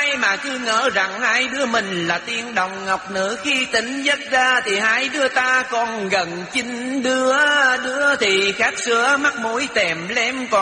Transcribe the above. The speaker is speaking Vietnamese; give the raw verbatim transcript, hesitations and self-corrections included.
ai mà cứ ngỡ rằng hai đứa mình là tiên đồng ngọc nữ. Khi tỉnh giấc ra thì hai đứa ta còn gần chín đứa. Đứa thì khát sữa mắt mũi tèm lem, còn